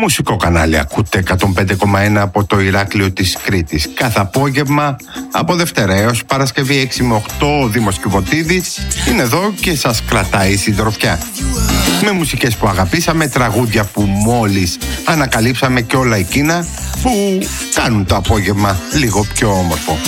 Μουσικό κανάλι ακούτε 105,1 από το Ηράκλειο της Κρήτης. Κάθε απόγευμα από Δευτέρα έως Παρασκευή 6 με 8 ο Δήμος Κιβωτίδης είναι εδώ και σας κρατάει η συντροφιά. Με μουσικές που αγαπήσαμε, τραγούδια που μόλις ανακαλύψαμε και όλα εκείνα που κάνουν το απόγευμα λίγο πιο όμορφο.